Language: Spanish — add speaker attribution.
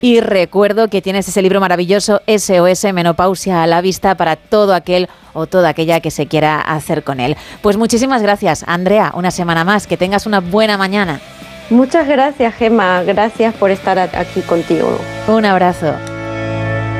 Speaker 1: Y recuerdo que tienes ese libro maravilloso, SOS Menopausia a la vista, para todo aquel o toda aquella que se quiera hacer con él. Pues muchísimas gracias, Andrea, una semana más. Que tengas una buena mañana.
Speaker 2: Muchas gracias, Gemma. Gracias por estar aquí contigo.
Speaker 1: Un abrazo.